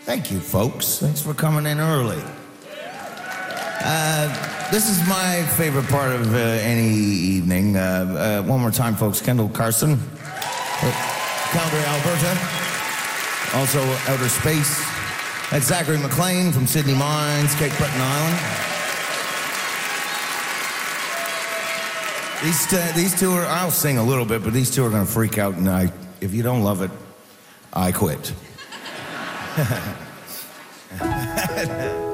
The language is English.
Thank you, folks. Thanks for coming in early. This is my favorite part of any evening. One more time, folks. Kendall Carson, Calgary, Alberta. Also, outer space. That's Zachary McLean from Sydney Mines, Cape Breton Island. These two are, I'll sing a little bit, but these two are going to freak out, and if you don't love it, I quit.